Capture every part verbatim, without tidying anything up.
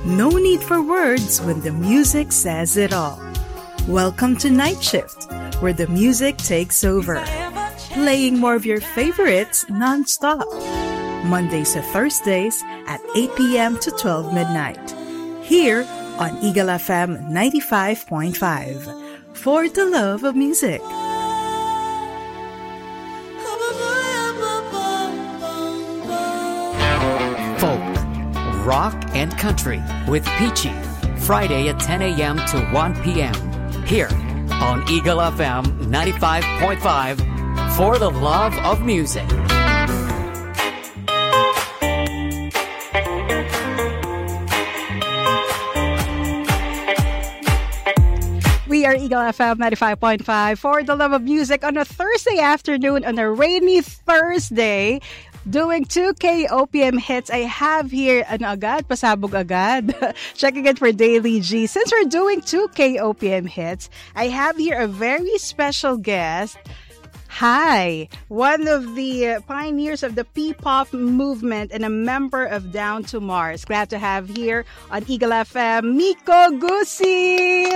No need for words when the music says it all. Welcome to Night Shift, where the music takes over. Playing more of your favorites non-stop. Mondays to Thursdays at eight p.m. to twelve midnight. Here on Eagle F M ninety-five point five. For the love of music. Folk, rock, and country with Peachy. Friday at ten a.m. to one p.m. Here on Eagle F M ninety-five point five. For the love of music. We are Eagle F M ninety-five point five for the love of music on a Thursday afternoon, on a rainy Thursday, doing two K O P M hits. I have here, ano agad, pasabog agad, checking it for Daily G. Since we're doing two K O P M hits, I have here a very special guest. Hi, one of the uh, pioneers of the P-pop movement and a member of Down to Mars. Glad to have here on Eagle F M, Miko Guzzi.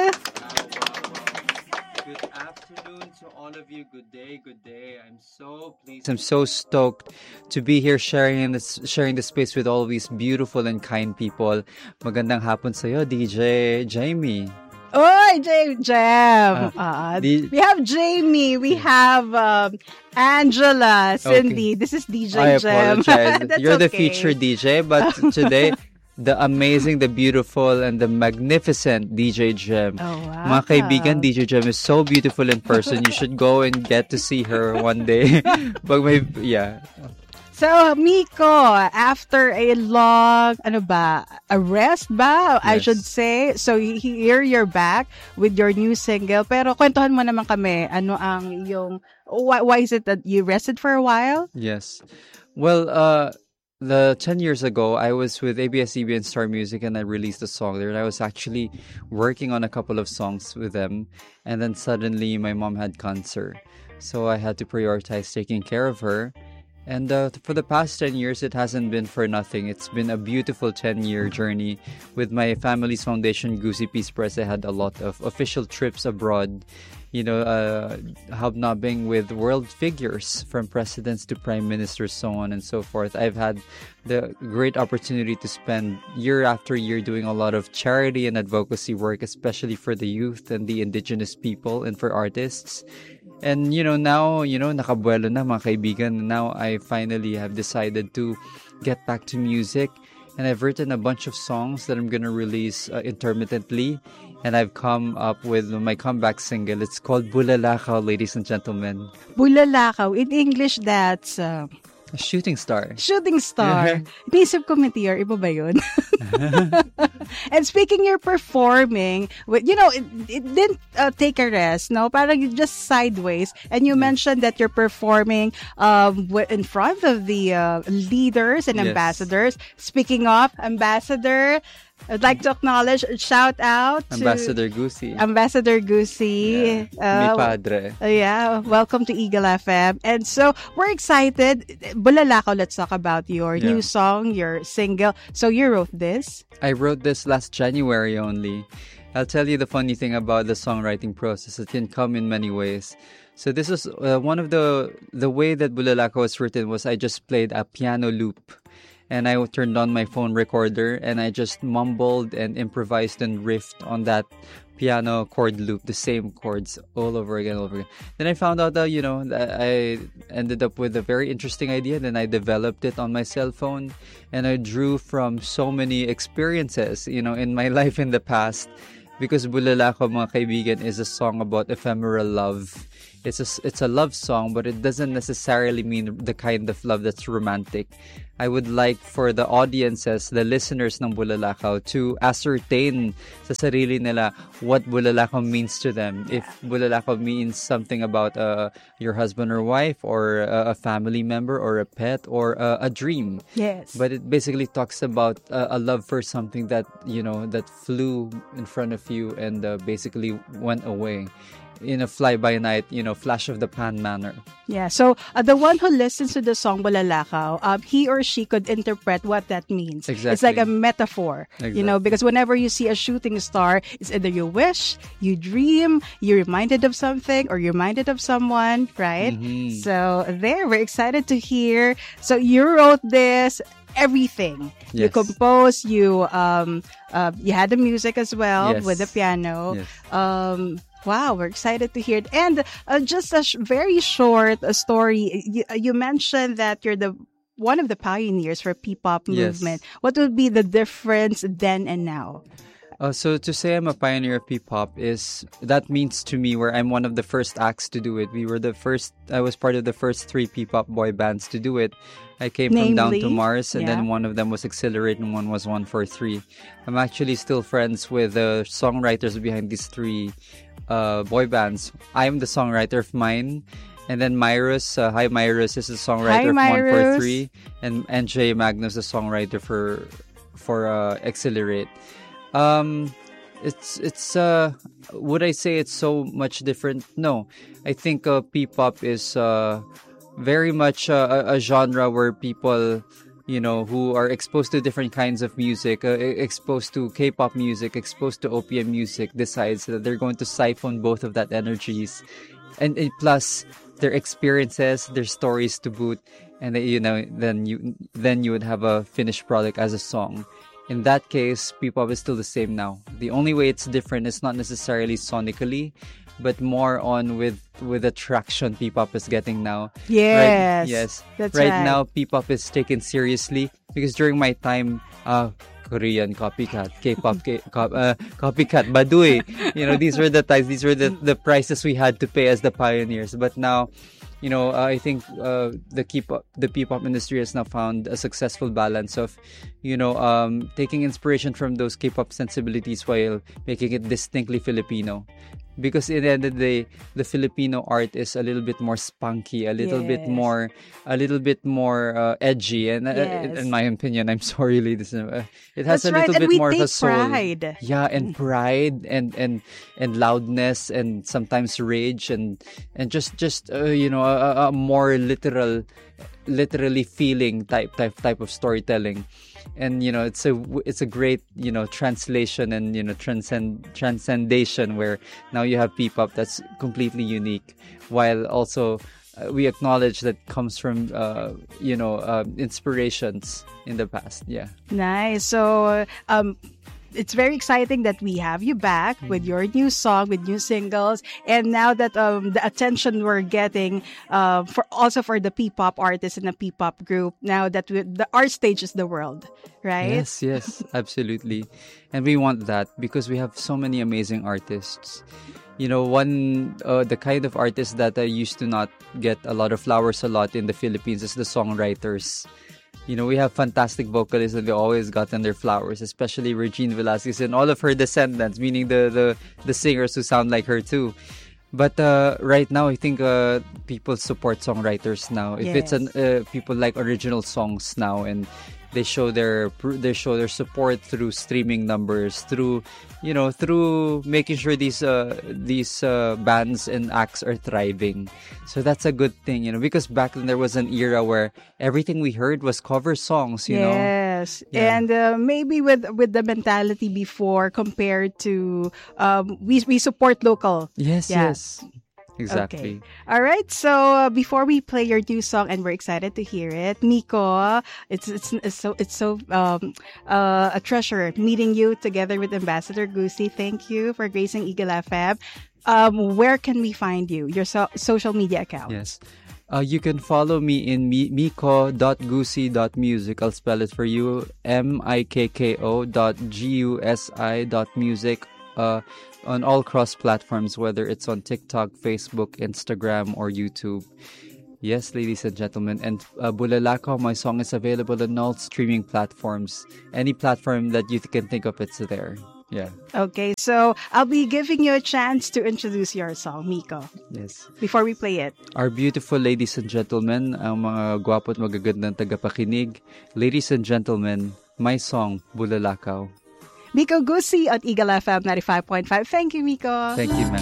Good afternoon to all of you. Good day, good day. I'm so pleased. I'm so stoked to be here sharing this, sharing the space with all these beautiful and kind people. Magandang hapon sa'yo, D J Jamie. Oi, J- Jam. Ah, uh, di- we have Jamie. We have um, Angela, Cindy. Okay. This is D J I Jam. apologize. That's You're the okay. featured D J, but today, the amazing, the beautiful, and the magnificent D J Jem. Oh, wow. Mga kaibigan, D J Jem is so beautiful in person. You should go and get to see her one day. But may, yeah. So, Miko, after a long, ano ba, arrest ba, I Yes. should say. So, here you're back with your new single. Pero kwentuhan mo naman kami, ano ang yung, why, why is it that you rested for a while? Yes. Well, uh, the ten years ago, I was with A B S C B N Star Music and I released a song there. And I was actually working on a couple of songs with them. And then suddenly my mom had cancer. So I had to prioritize taking care of her. And uh, for the past ten years, it hasn't been for nothing. It's been a beautiful ten-year journey. With my family's foundation, Goosey Peace Press, I had a lot of official trips abroad, you know, uh, hobnobbing with world figures from presidents to prime ministers, so on and so forth. I've had the great opportunity to spend year after year doing a lot of charity and advocacy work, especially for the youth and the indigenous people and for artists. And, you know, now, you know, nakabuelo na mga kaibigan. Now I finally have decided to get back to music. And I've written a bunch of songs that I'm going to release uh, intermittently. And I've come up with my comeback single. It's called Bulalakaw, ladies and gentlemen. Bulalakaw. In English, that's uh, A shooting star. shooting star. Naisip ko, Meteor, iba ba yun? And speaking, you're performing, with, you know, it, it didn't uh, take a rest, no? Parang you just sideways. And you mentioned that you're performing um, wi- in front of the uh, leaders and Yes. ambassadors. Speaking of ambassador, I'd like to acknowledge, shout out to Ambassador Goosey. Ambassador Goosey. Mi Uh, padre. Uh, yeah, welcome to Eagle F M. And so, we're excited. Bulalakaw, let's talk about your Yeah. new song, your single. So, you wrote this? I wrote this last January only. I'll tell you the funny thing about the songwriting process. It can come in many ways. So this is uh, one of the the way that Bulalakaw was written was I just played a piano loop. And I turned on my phone recorder and I just mumbled and improvised and riffed on that piano chord loop, the same chords all over again, over again. Then I found out that, you know, that I ended up with a very interesting idea. Then I developed it on my cell phone and I drew from so many experiences, you know, in my life in the past. Because Bulalakaw, mga kaibigan, is a song about ephemeral love. It's a, it's a love song, but it doesn't necessarily mean the kind of love that's romantic. I would like for the audiences, the listeners ng Bulalakaw, to ascertain sa sarili nila what Bulalakaw means to them. If Bulalakaw means something about uh, your husband or wife, or uh, a family member, or a pet, or uh, a dream. Yes. But it basically talks about uh, a love for something that, you know, that flew in front of you and uh, basically went away. in a fly-by-night, you know, flash of the pan manner. Yeah, so uh, the one who listens to the song Bulalakaw, um, he or she could interpret what that means. Exactly. It's like a metaphor, Exactly. you know, because whenever you see a shooting star, it's either you wish, you dream, you're reminded of something, or you're reminded of someone, right? Mm-hmm. So there, we're excited to hear. So you wrote this, everything. You Yes. composed, you um, uh, you had the music as well Yes. with the piano. Yes. Um, wow, we're excited to hear it. And uh, just a sh- very short uh, story. You, you mentioned that you're the one of the pioneers for P-pop Yes. movement. What would be the difference then and now? Uh, so to say I'm a pioneer of P-pop is, that means to me where I'm one of the first acts to do it. We were the first, I was part of the first three P-pop boy bands to do it. I came from Down to Namely, Mars, and yeah. then one of them was Accelerate and one was one four three. I'm actually still friends with the songwriters behind these three uh, boy bands. I'm the songwriter of mine. And then Myrus, uh, hi Myrus, is the songwriter of Hi, one four Myrus. three. And N J Magnus, the songwriter for for uh, Accelerate. Um, it's it's uh, would I say it's so much different? No, I think uh, P-pop is uh, very much uh, a, a genre where people, you know, who are exposed to different kinds of music, uh, e- exposed to K-pop music, exposed to O P M music, decides that they're going to siphon both of that energies, and, and plus their experiences, their stories to boot, and they, you know, then you then you would have a finished product as a song. In that case, P-pop is still the same now. The only way it's different is not necessarily sonically, but more on with with the traction P-pop is getting now. Yes, Right, yes. that's right, right. now, P-pop is taken seriously because during my time, uh, Korean copycat, K-pop K- cop, uh, copycat, Badui. You know, these were the times, these were the, the prices we had to pay as the pioneers. But now, you know, uh, I think uh, the K-pop, the P-pop industry has now found a successful balance of, you know, um, taking inspiration from those K-pop sensibilities while making it distinctly Filipino. Because in the end of the day, the Filipino art is a little bit more spunky, a little bit Yes. more, a little bit more uh, edgy. And uh, Yes. in my opinion, I'm sorry, ladies, uh, it has That's a right, little and bit we more of a take soul. pride. Yeah, and pride and and and loudness and sometimes rage and and just just uh, you know a, a more literal, literally feeling type type type of storytelling. And you know it's a it's a great you know translation and you know transcend transcendation where now you have P-pop that's completely unique, while also uh, we acknowledge that comes from uh, you know uh, inspirations in the past. Yeah. Nice. So, um, it's very exciting that we have you back with your new song, with new singles, and now that um the attention we're getting, uh, for also for the P-pop artists in the P-pop group, now that we, the art stage is the world, right? Yes, yes, absolutely. And we want that because we have so many amazing artists. You know, one, uh, the kind of artists that I used to not get a lot of flowers a lot in the Philippines is the songwriters. You know, we have fantastic vocalists and they always gotten their flowers, especially Regine Velasquez and all of her descendants, meaning the, the, the singers who sound like her too. But uh, right now, I think uh, people support songwriters now. If it's an uh, people like original songs now, and they show their they show their support through streaming numbers, through you know through making sure these uh, these uh, bands and acts are thriving. So that's a good thing, you know, because back then there was an era where everything we heard was cover songs, you know. Yes, Yeah. and uh, maybe with with the mentality before compared to um, we we support local. Yes, Yeah. yes, exactly. Okay. All right. So uh, before we play your new song, and we're excited to hear it, Miko, it's it's, it's so it's so um, uh, a treasure meeting you together with Ambassador Goosey. Thank you for gracing Eagle F M. Um, where can we find you? Your so- social media account. Yes. Uh, you can follow me in mi- miko dot goosey dot music. I'll spell it for you. M I K K O dot G U S I dot music. Uh, on all cross platforms, whether it's on TikTok, Facebook, Instagram, or YouTube. Yes, ladies and gentlemen. And uh, Bulalakaw, my song is available on all streaming platforms. Any platform that you can think of, it's there. Yeah. Okay. So I'll be giving you a chance to introduce your song, Miko, Yes. before we play it. Our beautiful ladies and gentlemen, ang mga gwapo at magagandang tagapakinig. Ladies and gentlemen, my song, Bulalakaw. Miko Goosey on Eagle F M ninety-five point five. Thank you, Miko. Thank you, ma'am.